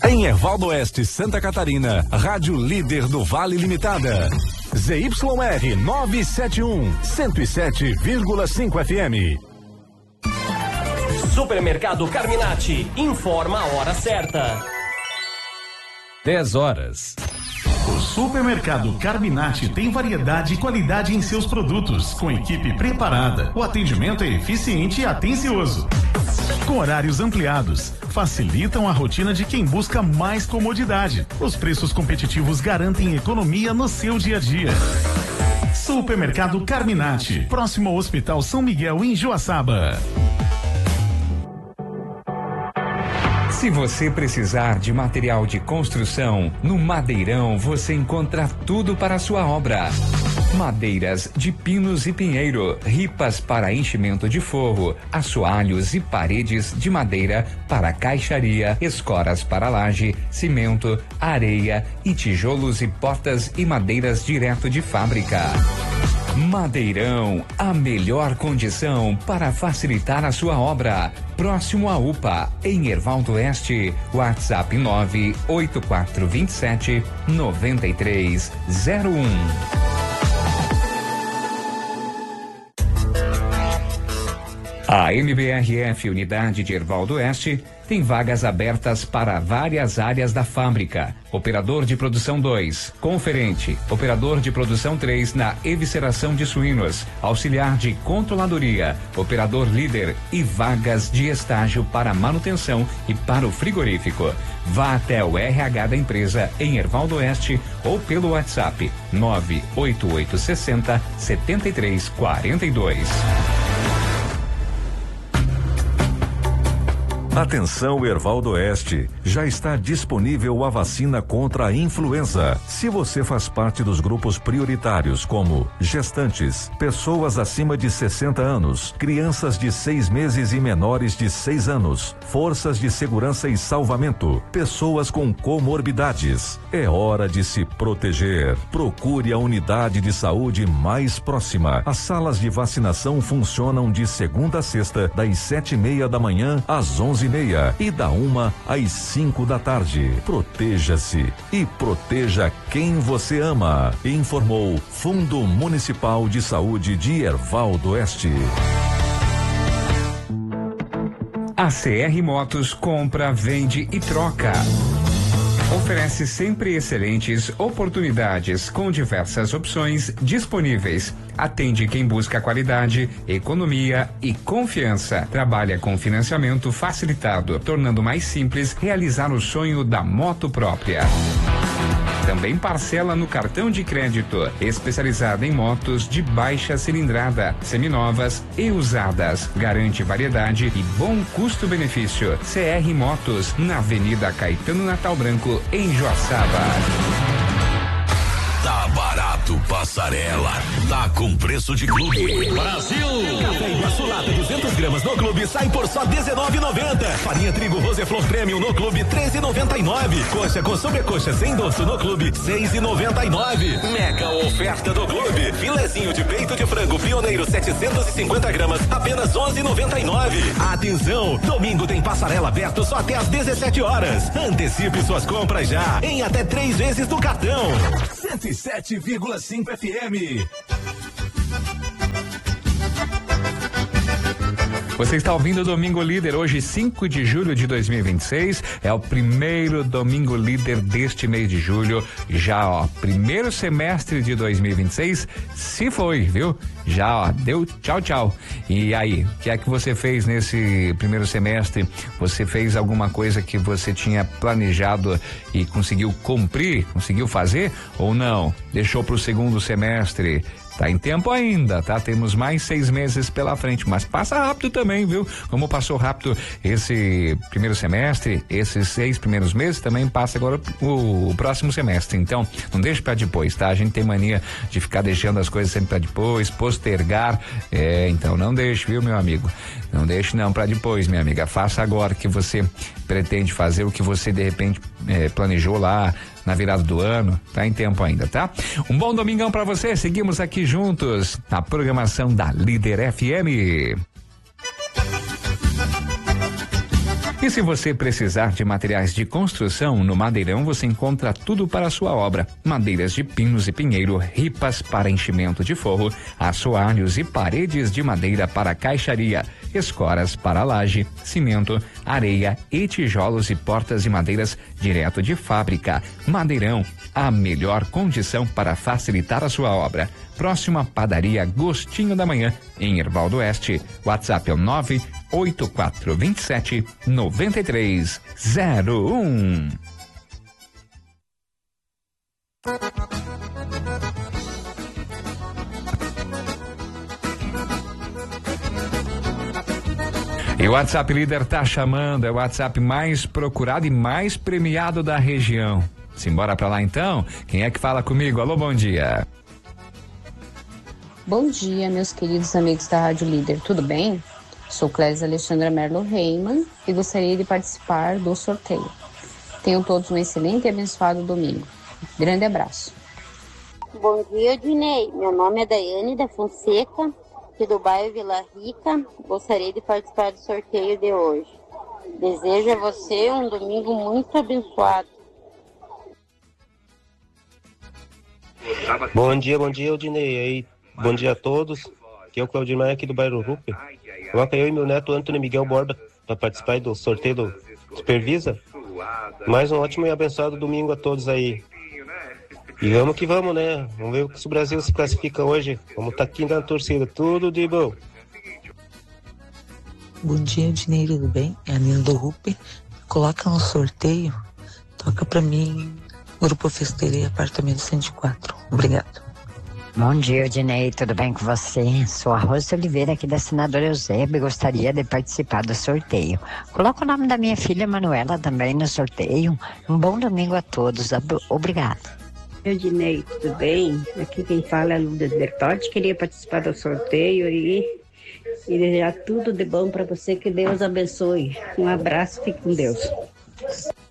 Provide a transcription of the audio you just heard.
Em Ervaldo Oeste, Santa Catarina, Rádio Líder do Vale Limitada. ZYR 971, 107,5 FM. Supermercado Carminati, informa a hora certa. 10 horas. O Supermercado Carminati tem variedade e qualidade em seus produtos, com equipe preparada. O atendimento é eficiente e atencioso. Com horários ampliados, facilitam a rotina de quem busca mais comodidade. Os preços competitivos garantem economia no seu dia a dia. Supermercado Carminati, próximo ao Hospital São Miguel, em Joaçaba. Se você precisar de material de construção, no Madeirão você encontra tudo para a sua obra. Madeiras de pinos e pinheiro, ripas para enchimento de forro, assoalhos e paredes de madeira para caixaria, escoras para laje, cimento, areia e tijolos e portas e madeiras direto de fábrica. Madeirão, a melhor condição para facilitar a sua obra. Próximo à UPA, em Ervaldo Oeste, WhatsApp 98427-9301. A MBRF Unidade de Ervaldo Oeste tem vagas abertas para várias áreas da fábrica. Operador de produção 2, conferente, operador de produção 3 na evisceração de suínos, auxiliar de controladoria, operador líder e vagas de estágio para manutenção e para o frigorífico. Vá até o RH da empresa em Ervaldo Oeste ou pelo WhatsApp 98860-7342. Atenção, Ervaldo Oeste, já está disponível a vacina contra a influenza. Se você faz parte dos grupos prioritários como gestantes, pessoas acima de 60 anos, crianças de 6 meses e menores de 6 anos, forças de segurança e salvamento, pessoas com comorbidades, é hora de se proteger. Procure a unidade de saúde mais próxima. As salas de vacinação funcionam de segunda a sexta, das 7:30 da manhã às 11:30 e da 1 às 5 da tarde. Proteja-se e proteja quem você ama. Informou Fundo Municipal de Saúde de Ervaldo Oeste. A CR Motos compra, vende e troca. Oferece sempre excelentes oportunidades com diversas opções disponíveis. Atende quem busca qualidade, economia e confiança. Trabalha com financiamento facilitado, tornando mais simples realizar o sonho da moto própria. Também parcela no cartão de crédito, especializada em motos de baixa cilindrada, seminovas e usadas. Garante variedade e bom custo-benefício. CR Motos, na Avenida Caetano Natal Branco, em Joaçaba. Tá barato, Passarela. Tá com preço de clube. Brasil! Café Iguaçu Lata 200 gramas no clube sai por só R$19,90. Farinha trigo Roseflor Premium no clube R$13,99. Coxa com sobrecoxa sem dorso no clube R$6,99. Mega oferta do clube. Filezinho de peito de frango pioneiro 750 gramas apenas R$11,99. Atenção, domingo tem Passarela aberto só até às 17 horas. Antecipe suas compras já em até 3 vezes no cartão. 107,5 FM. Você está ouvindo o Domingo Líder, hoje 5 de julho de 2026, é o primeiro Domingo Líder deste mês de julho, já primeiro semestre de 2026, se foi, viu? Já deu tchau. E aí, o que é que você fez nesse primeiro semestre? Você fez alguma coisa que você tinha planejado e conseguiu cumprir, conseguiu fazer ou não? Deixou para o segundo semestre? Tá em tempo ainda, tá? Temos mais 6 meses pela frente, mas passa rápido também, viu? Como passou rápido esse primeiro semestre, esses 6 primeiros meses, também passa agora o próximo semestre. Então, não deixe pra depois, tá? A gente tem mania de ficar deixando as coisas sempre pra depois, postergar. Então não deixe, viu, meu amigo? Não deixe não pra depois, minha amiga. Faça agora o que você pretende fazer, o que você de repente planejou lá na virada do ano, tá em tempo ainda, tá? Um bom domingão pra você, seguimos aqui juntos na programação da Líder FM. E se você precisar de materiais de construção, no Madeirão você encontra tudo para a sua obra. Madeiras de pinos e pinheiro, ripas para enchimento de forro, assoalhos e paredes de madeira para caixaria, escoras para laje, cimento, areia e tijolos e portas de madeiras direto de fábrica. Madeirão, a melhor condição para facilitar a sua obra. Próxima padaria Gostinho da Manhã, em Herval do Oeste. WhatsApp é o 98427-9301. E o WhatsApp Líder tá chamando, é o WhatsApp mais procurado e mais premiado da região. Simbora pra lá então? Quem é que fala comigo? Alô, bom dia. Bom dia, meus queridos amigos da Rádio Líder, tudo bem? Sou Clésia Alexandra Merlo Reimann e gostaria de participar do sorteio. Tenham todos um excelente e abençoado domingo. Grande abraço. Bom dia, Dinei. Meu nome é Daiane da Fonseca, aqui do bairro Vila Rica. Gostaria de participar do sorteio de hoje. Desejo a você um domingo muito abençoado. Bom dia, Odinei. Aí, bom dia a todos. Aqui é o Claudio Maia, aqui do bairro Rupe. Coloca eu e meu neto Antônio Miguel Borba para participar do sorteio do Supervisa. Mais um ótimo e abençoado domingo a todos aí. E vamos que vamos, né? Vamos ver se o Brasil se classifica hoje. Vamos estar aqui na torcida. Tudo de bom. Bom dia, Odinei, tudo bem? É a Nina do Rupe. Coloca no sorteio. Toca para mim, Grupo Festeira, apartamento 104. Obrigado. Bom dia, Odinei, tudo bem com você? Sou a Rosa Oliveira, aqui da Senadora Eusébio, e gostaria de participar do sorteio. Coloca o nome da minha filha Manuela também no sorteio. Um bom domingo a todos. Obrigada. Odinei, tudo bem? Aqui quem fala é Lourdes Bertotti, queria participar do sorteio e desejar tudo de bom para você, que Deus abençoe. Um abraço, fique com Deus.